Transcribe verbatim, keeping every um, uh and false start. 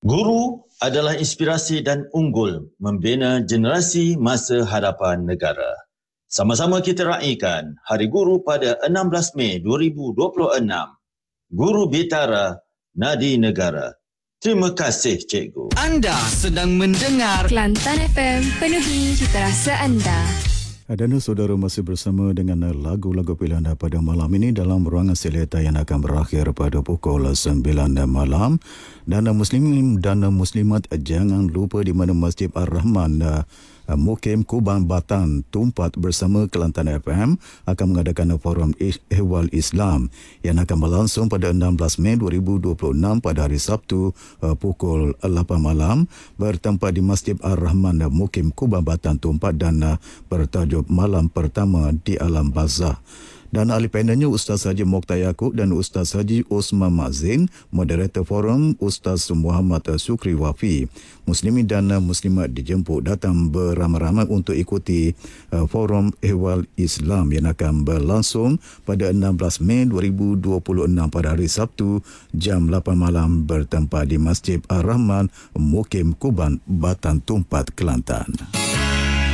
Guru adalah inspirasi dan unggul membina generasi masa hadapan negara. Sama-sama kita raikan Hari Guru pada enam belas Mei dua ribu dua puluh enam. Guru Bitara, Nadi Negara. Terima kasih, Cikgu. Anda sedang mendengar Kelantan F M, penuhi cita rasa anda. Dan saudara masih bersama dengan lagu-lagu pilihan pada malam ini dalam ruangan seleta yang akan berakhir pada pukul sembilan malam. Dan muslimin dan muslimat, jangan lupa di mana Masjid Ar-Rahman Mukim Kuban Batan Tumpat bersama Kelantan F M akan mengadakan forum ehwal Islam yang akan berlangsung pada enam belas Mei dua ribu dua puluh enam pada hari Sabtu pukul lapan malam bertempat di Masjid Ar-Rahman Mukim Kuban Batan Tumpat dan bertajuk Malam Pertama di Alam Barzah. Dan ahli panelnya Ustaz Haji Mokhtar Yaakob dan Ustaz Haji Osman Mazin, moderator forum Ustaz Muhammad Sukri Wafi. Muslimin dan muslimat dijemput datang beramai-ramai untuk ikuti uh, forum ehwal Islam yang akan berlangsung pada enam belas Mei dua ribu dua puluh enam pada hari Sabtu jam lapan malam bertempat di Masjid Ar-Rahman Mukim Kuban Batan Tumpat, Kelantan.